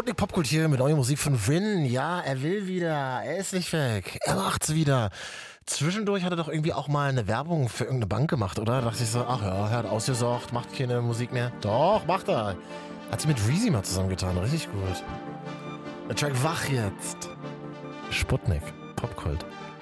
Sputnik Popkultur mit neuer Musik von Vin. Ja, er will wieder. Er ist nicht weg. Er macht's wieder. Zwischendurch hat er doch irgendwie auch mal eine Werbung für irgendeine Bank gemacht, oder? Da dachte ich so, ach ja, er hat ausgesorgt, macht keine Musik mehr. Doch, macht er. Hat sie mit Reezy mal zusammengetan. Richtig gut. Der Track Wach jetzt. Sputnik Popkult.